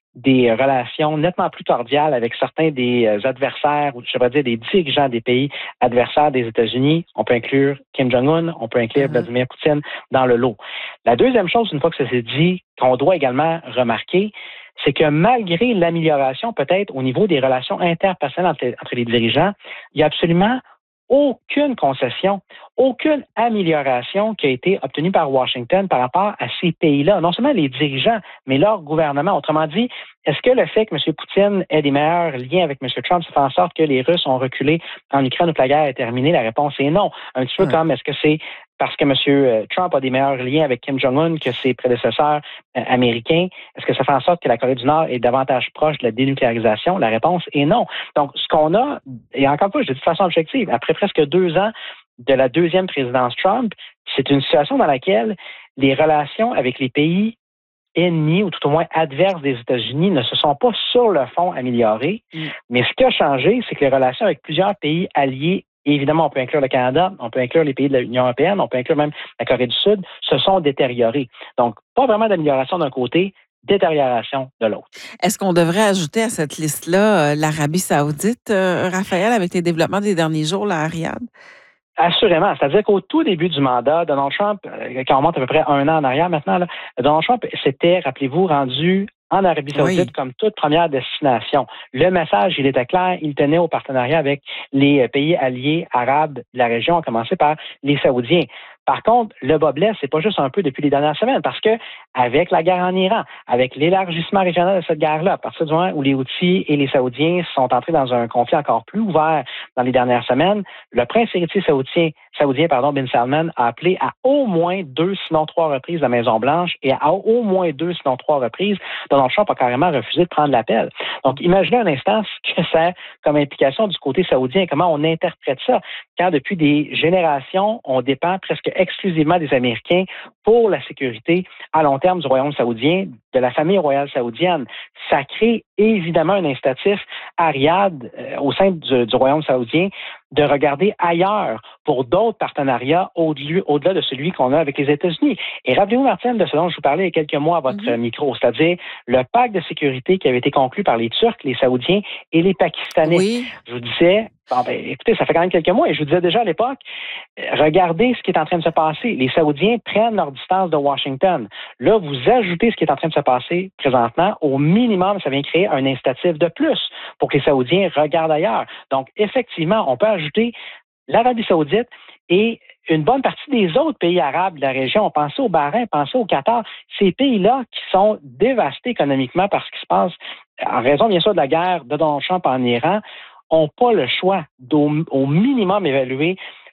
des relations nettement plus cordiales avec certains des adversaires, ou je devrais dire des dirigeants des pays adversaires des États-Unis. On peut inclure Kim Jong-un, on peut inclure Vladimir Poutine dans le lot. La deuxième chose, une fois que ça s'est dit, qu'on doit également remarquer, c'est que malgré l'amélioration peut-être au niveau des relations interpersonnelles entre les dirigeants, il n'y a absolument aucune concession, aucune amélioration qui a été obtenue par Washington par rapport à ces pays-là. Non seulement les dirigeants, mais leur gouvernement. Autrement dit, est-ce que le fait que M. Poutine ait des meilleurs liens avec M. Trump, ça fait en sorte que les Russes ont reculé en Ukraine ou que la guerre est terminée? La réponse est non. Un petit peu comme est-ce que c'est parce que M. Trump a des meilleurs liens avec Kim Jong-un que ses prédécesseurs américains? Est-ce que ça fait en sorte que la Corée du Nord est davantage proche de la dénucléarisation? La réponse est non. Donc, ce qu'on a, et encore une fois, je dis de façon objective, après presque 2 ans de la deuxième présidence Trump, c'est une situation dans laquelle les relations avec les pays ennemis ou tout au moins adverses des États-Unis ne se sont pas sur le fond améliorées. Mais ce qui a changé, c'est que les relations avec plusieurs pays alliés, évidemment, on peut inclure le Canada, on peut inclure les pays de l'Union européenne, on peut inclure même la Corée du Sud, se sont détériorées. Donc, pas vraiment d'amélioration d'un côté, détérioration de l'autre. Est-ce qu'on devrait ajouter à cette liste-là l'Arabie saoudite, Raphaël, avec les développements des derniers jours là, à Riyad? Assurément. C'est-à-dire qu'au tout début du mandat, Donald Trump, quand on remonte à peu près 1 an en arrière maintenant, là, Donald Trump s'était, rappelez-vous, rendu en Arabie saoudite comme toute première destination. Le message, il était clair, il tenait au partenariat avec les pays alliés arabes de la région, à commencer par les Saoudiens. Par contre, le bas blesse, c'est pas juste un peu depuis les dernières semaines, parce que avec la guerre en Iran, avec l'élargissement régional de cette guerre-là, à partir du moment où les Houthis et les Saoudiens sont entrés dans un conflit encore plus ouvert dans les dernières semaines, le prince héritier saoudien, Bin Salman, a appelé à au moins 2, sinon 3 reprises la Maison-Blanche, et à au moins 2, sinon 3 reprises, Donald Trump a carrément refusé de prendre l'appel. Donc, imaginez un instant ce que ça a comme implication du côté saoudien, comment on interprète ça, quand depuis des générations, on dépend presque exclusivement des Américains pour la sécurité à long terme du royaume saoudien, de la famille royale saoudienne. Ça crée évidemment un incitatif à Riyad, au sein du royaume saoudien, de regarder ailleurs pour d'autres partenariats au-delà de celui qu'on a avec les États-Unis. Et rappelez-vous, Martine, de ce dont je vous parlais il y a quelques mois à votre micro, c'est-à-dire le pacte de sécurité qui avait été conclu par les Turcs, les Saoudiens et les Pakistanais. Oui. Je vous disais, écoutez, ça fait quand même quelques mois, et je vous disais déjà à l'époque, regardez ce qui est en train de se passer. Les Saoudiens prennent leur distance de Washington. Là, vous ajoutez ce qui est en train de se passer présentement. Au minimum, ça vient créer un incitatif de plus pour que les Saoudiens regardent ailleurs. Donc, effectivement, on peut ajouter l'Arabie saoudite et une bonne partie des autres pays arabes de la région. Pensez au Bahreïn, pensez au Qatar. Ces pays-là qui sont dévastés économiquement par ce qui se passe, en raison, bien sûr, de la guerre de Donald Trump en Iran, n'ont pas le choix d'au minimum évaluer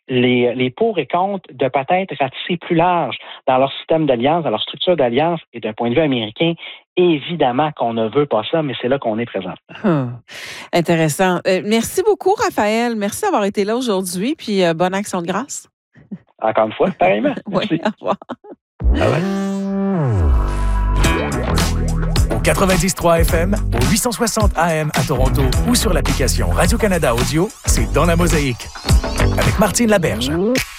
les pour et contre de peut-être ratisser plus large dans leur système d'alliance, dans leur structure d'alliance, et d'un point de vue américain, évidemment qu'on ne veut pas ça, mais c'est là qu'on est présentement. Intéressant. Merci beaucoup, Raphaël. Merci d'avoir été là aujourd'hui, puis bonne action de grâce. Encore une fois, pareillement. Oui, au revoir. Ah ouais. Au 90.3 FM, au 860 AM à Toronto ou sur l'application Radio-Canada Audio, c'est Dans la Mosaïque avec Martine Laberge.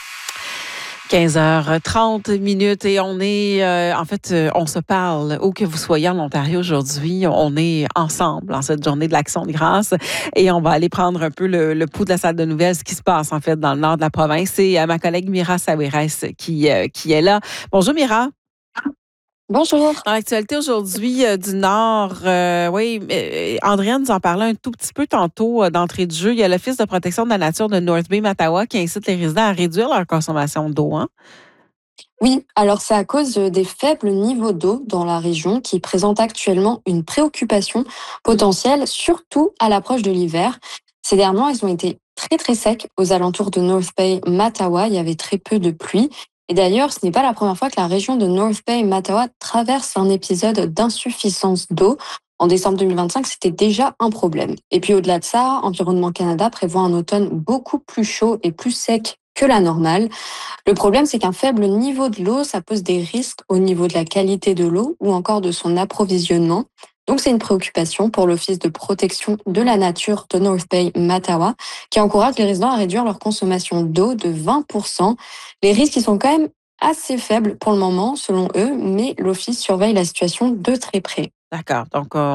15h30 et on est, on se parle où que vous soyez en Ontario aujourd'hui. On est ensemble en cette journée de l'Action de grâce et on va aller prendre un peu le pouls de la salle de nouvelles, ce qui se passe en fait dans le nord de la province. C'est ma collègue Mira Sawiris qui est là. Bonjour Mira. Bonjour. Dans l'actualité aujourd'hui du Nord, Andréane nous en parlait un tout petit peu tantôt d'entrée de jeu. Il y a l'Office de protection de la nature de North Bay, Mattawa, qui incite les résidents à réduire leur consommation d'eau. Hein? Oui, alors c'est à cause des faibles niveaux d'eau dans la région qui présente actuellement une préoccupation potentielle, surtout à l'approche de l'hiver. Ces derniers mois, ils ont été très très secs aux alentours de North Bay, Mattawa. Il y avait très peu de pluie. Et d'ailleurs, ce n'est pas la première fois que la région de North Bay, Mattawa, traverse un épisode d'insuffisance d'eau. En décembre 2025, c'était déjà un problème. Et puis au-delà de ça, Environnement Canada prévoit un automne beaucoup plus chaud et plus sec que la normale. Le problème, c'est qu'un faible niveau de l'eau, ça pose des risques au niveau de la qualité de l'eau ou encore de son approvisionnement. Donc, c'est une préoccupation pour l'Office de protection de la nature de North Bay, Mattawa, qui encourage les résidents à réduire leur consommation d'eau de 20%. Les risques, ils sont quand même assez faibles pour le moment, selon eux, mais l'Office surveille la situation de très près. D'accord. Donc,